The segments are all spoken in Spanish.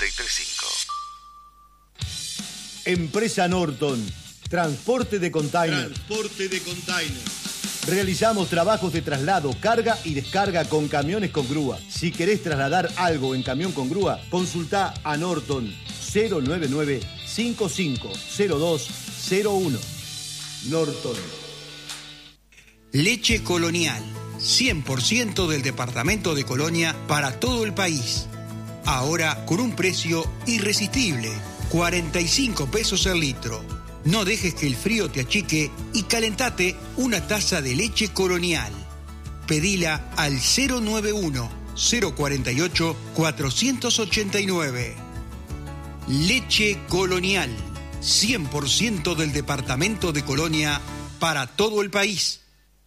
93.5. Empresa Norton, transporte de container. Realizamos trabajos de traslado, carga y descarga con camiones con grúa. Si querés trasladar algo en camión con grúa, consultá a Norton 099-550201. Norton. Leche Colonial, 100% del departamento de Colonia para todo el país. Ahora con un precio irresistible, 45 pesos el litro. No dejes que el frío te achique y calentate una taza de leche Colonial. Pedila al 091-048-489. Leche Colonial, 100% del departamento de Colonia para todo el país.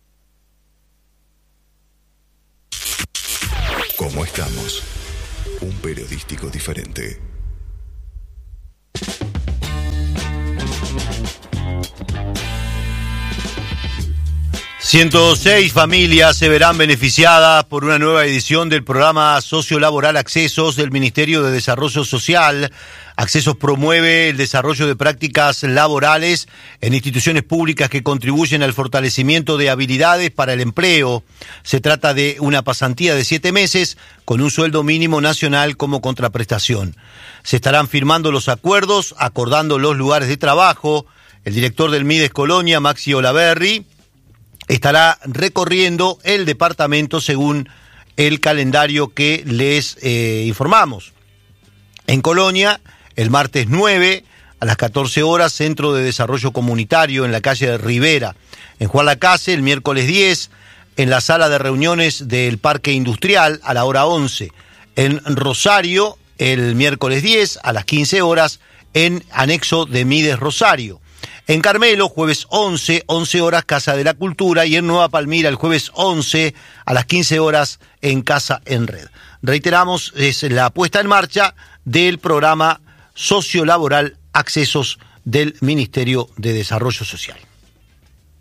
¿Cómo estamos? Un periodístico diferente. 106 familias se verán beneficiadas por una nueva edición del programa sociolaboral Accesos del Ministerio de Desarrollo Social. Accesos promueve el desarrollo de prácticas laborales en instituciones públicas que contribuyen al fortalecimiento de habilidades para el empleo. Se trata de una pasantía de 7 meses con un sueldo mínimo nacional como contraprestación. Se estarán firmando los acuerdos, acordando los lugares de trabajo. El director del Mides Colonia, Maxi Olaverri, estará recorriendo el departamento según el calendario que les informamos. En Colonia, el martes 9 a las 14 horas, Centro de Desarrollo Comunitario en la calle de Rivera. En Juan Lacase, el miércoles 10, en la sala de reuniones del Parque Industrial a la hora 11. En Rosario, el miércoles 10 a las 15 horas, en anexo de Mides Rosario. En Carmelo, jueves 11 horas, Casa de la Cultura, y en Nueva Palmira, el jueves 11 a las 15 horas, en Casa en Red. Reiteramos, es la puesta en marcha del programa sociolaboral Accesos del Ministerio de Desarrollo Social.